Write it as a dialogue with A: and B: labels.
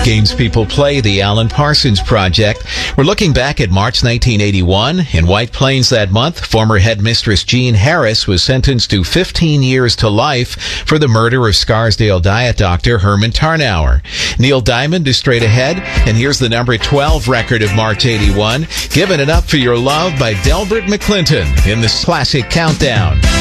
A: Games people play the Alan Parsons Project. We're looking back at March 1981. In White Plains that month, former headmistress Jean Harris was sentenced to 15 years to life for the murder of Scarsdale diet doctor Herman Tarnauer. Neil Diamond is straight ahead, and here's the number 12 record of March 81, Giving It Up for Your Love by Delbert McClinton in this classic countdown.